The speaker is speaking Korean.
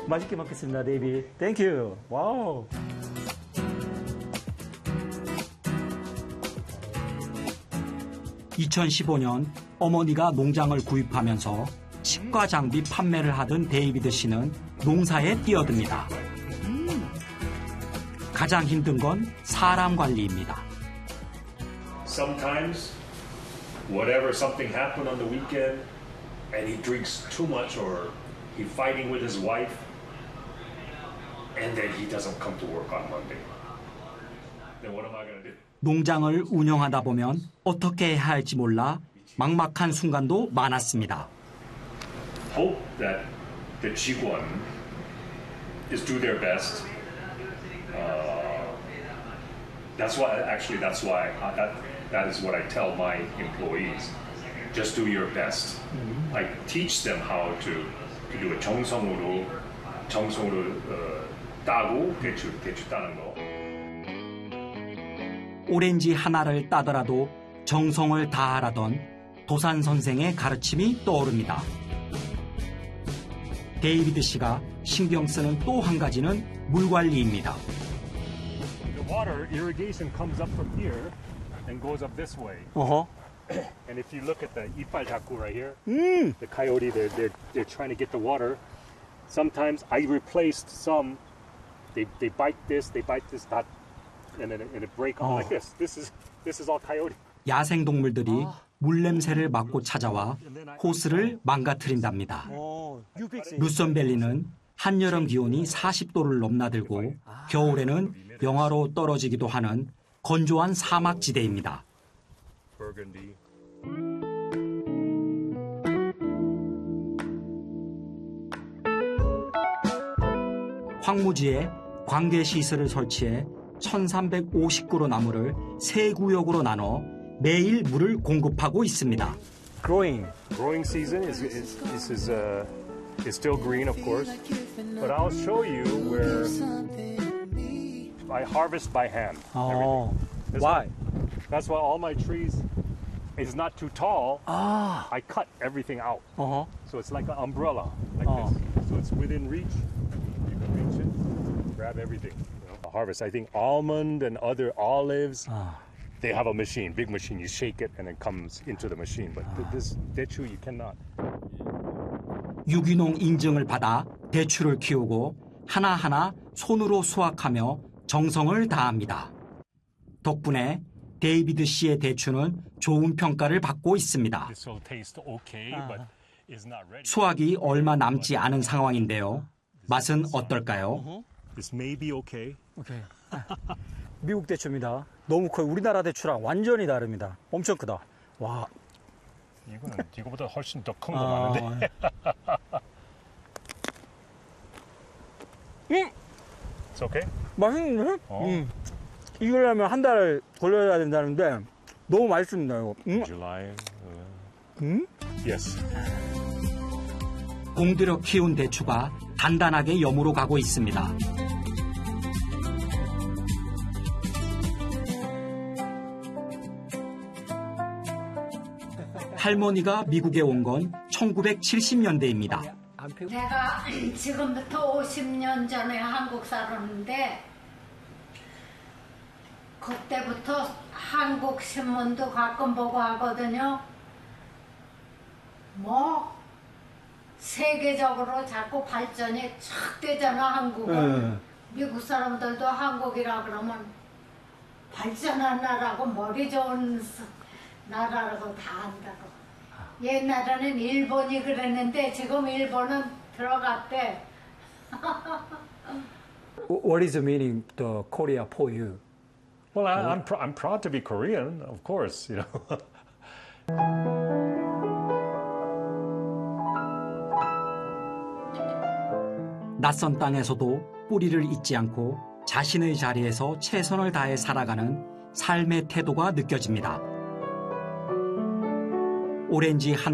맛있게 먹겠습니다, 데이비. 땡큐. 와우. (2015년) 어머니가 농장을 구입하면서 치과 장비 판매를 하던 데이비드 씨는 농사에 뛰어듭니다. 가장 힘든 건 사람 관리입니다. Sometimes, whatever something happened on the weekend, and he drinks too much, or he's fighting with his wife, and then he doesn't come to work on Monday. Then what am I going to do? 농장을 운영하다 보면 어떻게 해야 할지 몰라 막막한 순간도 많았습니다. Hope that the 직원 is do their best. That's why that is what I tell my employees. Just do your best. I teach them how to do it. 정성으로 따고 대추 따는 거. 오렌지 하나를 따더라도 정성을 다하라던 도산 선생의 가르침이 떠오릅니다. 데이비드 씨가 신경 쓰는 또 한 가지는 물 관리입니다. The water irrigation comes up from here and goes up this way. And if you look at the 이빨 자꾸 right here, the coyote, they're trying to get the water. Sometimes I replaced some. They bite this, that, and it break off like this. This is all coyote. 야생 동물들이 물 냄새를 맡고 찾아와 호스를 망가뜨린답니다. 루선밸리는 한여름 기온이 40도를 넘나들고 겨울에는 영하로 떨어지기도 하는 건조한 사막지대입니다. 황무지에 관계시설을 설치해 1350그루 나무를 세 구역으로 나눠 매일 물을 공급하고 있습니다. Growing season is still green, of course, but I'll show you where I harvest by hand. Why? That's why all my trees is not too tall. I cut everything out, so it's like an umbrella, like this. So it's within reach. You can reach it, grab everything. Harvest. I think almond and other olives. They have a machine, big machine. You shake it and it comes into the machine. But this 대추 you cannot. 유기농 인증을 받아 대추를 키우고 하나하나 손으로 수확하며 정성을 다합니다. 덕분에 데이비드 씨의 대추는 좋은 평가를 받고 있습니다. 수확이 얼마 남지 않은 상황인데요. 맛은 어떨까요? This may be okay. 오케이. 미국 대추입니다. 너무 커요. 우리나라 대추랑 완전히 다릅니다. 엄청 크다. 와. 이거는 이거보다 훨씬 더 큰 거 많은데. It's okay? 맛있는데? 이거라면 한 달 걸려야 된다는데 너무 맛있습니다. 이거. July. Yes. 공들여 키운 대추가 단단하게 염으로 가고 있습니다. 할머니가 미국에 온 건 1970년대입니다. 내가 지금부터 50년 전에 한국 살았는데 그때부터 한국 신문도 가끔 보고 하거든요. 뭐 세계적으로 자꾸 발전이 척 되잖아, 한국은. 미국 사람들도 한국이라 그러면 발전한 나라고 머리 좋은 나라라고 다 안다고. 옛날에는 일본이 그랬는데 지금 일본은 들어갔대. What is the meaning the Korea for you? Well, I'm proud to be Korean, of course, you know. 낯선 땅에서도 뿌리를 잇지 않고 자신의 자리에서 최선을 다해 살아가는 삶의 태도가 느껴집니다. 오렌지 한